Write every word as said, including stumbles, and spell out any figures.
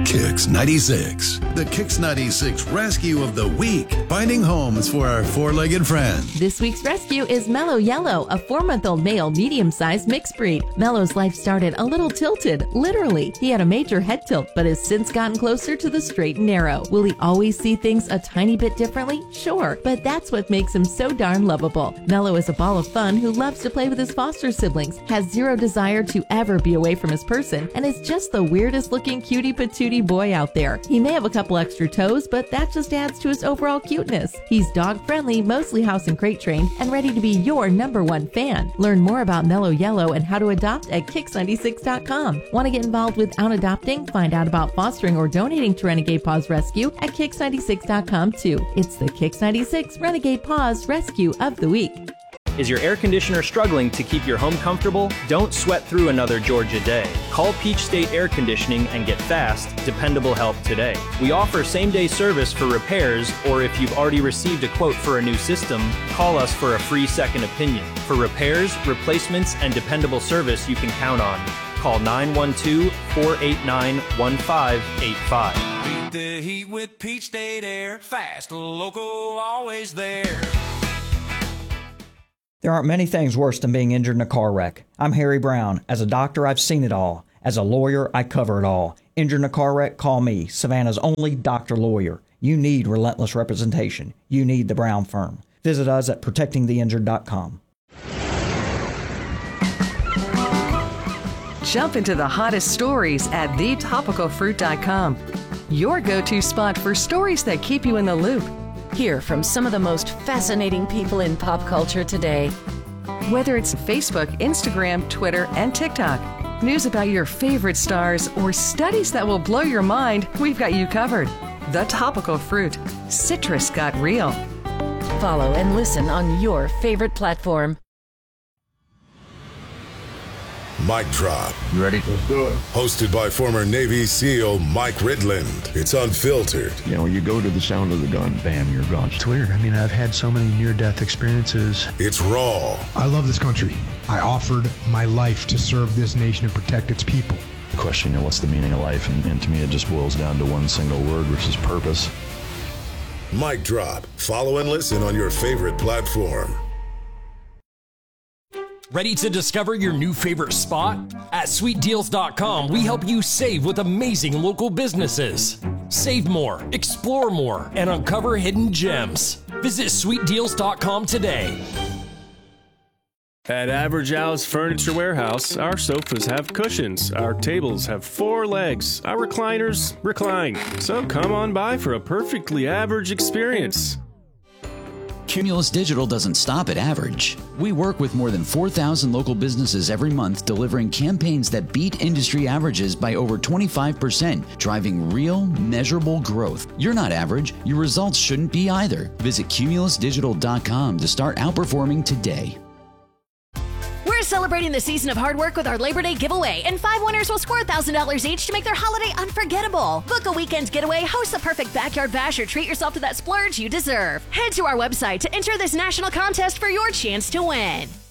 Kix ninety-six. The Kix ninety-six Rescue of the Week. Finding homes for our four-legged friend. This week's rescue is Mellow Yellow, a four-month-old male medium-sized mixed breed. Mellow's life started a little tilted, literally. He had a major head tilt, but has since gotten closer to the straight and narrow. Will he always see things a tiny bit differently? Sure, but that's what makes him so darn lovable. Mellow is a ball of fun who loves to play with his foster siblings, has zero desire to ever be away from his person, and is just the weirdest looking cutie patootie boy out there. He may have a couple extra toes, but that just adds to his overall cuteness. He's dog friendly, mostly house and crate trained, and ready to be your number one fan. Learn more about Mellow Yellow and how to adopt at Kix ninety-six dot com. Want to get involved without adopting? Find out about fostering or donating to Renegade Paws Rescue at Kix ninety-six dot com too. It's the Kix ninety-six Renegade Paws Rescue of the Week. Is your air conditioner struggling to keep your home comfortable? Don't sweat through another Georgia day. Call Peach State Air Conditioning and get fast, dependable help today. We offer same-day service for repairs, or if you've already received a quote for a new system, call us for a free second opinion. For repairs, replacements, and dependable service you can count on. Call nine one two, four eight nine, one five eight five. Beat the heat with Peach State Air. Fast, local, always there. There aren't many things worse than being injured in a car wreck. I'm Harry Brown. As a doctor, I've seen it all. As a lawyer, I cover it all. Injured in a car wreck? Call me, Savannah's only doctor lawyer. You need relentless representation. You need the Brown Firm. Visit us at protecting the injured dot com. Jump into the hottest stories at the topical fruit dot com. Your go-to spot for stories that keep you in the loop. Hear from some of the most fascinating people in pop culture today. Whether it's Facebook, Instagram, Twitter, and TikTok, news about your favorite stars, or studies that will blow your mind, we've got you covered. The Topical Fruit. Citrus got real. Follow and listen on your favorite platform. Mic Drop. You ready? Let's do it. Hosted by former Navy SEAL Mike Ridland. It's unfiltered. You know, you go to the sound of the gun, bam, you're gone. It's weird. I mean, I've had so many near-death experiences. It's raw. I love this country. I offered my life to serve this nation and protect its people. Question, you know, what's the meaning of life? And, and to me, it just boils down to one single word, which is purpose. Mic Drop. Follow and listen on your favorite platform. Ready to discover your new favorite spot? At sweet deals dot com, we help you save with amazing local businesses. Save more, explore more, and uncover hidden gems. Visit sweet deals dot com today. At Average Al's Furniture Warehouse, our sofas have cushions, our tables have four legs, our recliners recline. So come on by for a perfectly average experience. Cumulus Digital doesn't stop at average. We work with more than four thousand local businesses every month, delivering campaigns that beat industry averages by over twenty-five percent, driving real, measurable growth. You're not average. Your results shouldn't be either. Visit cumulus digital dot com to start outperforming today. We're celebrating the season of hard work with our Labor Day giveaway, and five winners will score one thousand dollars each to make their holiday unforgettable. Book a weekend getaway, host the perfect backyard bash, or treat yourself to that splurge you deserve. Head to our website to enter this national contest for your chance to win.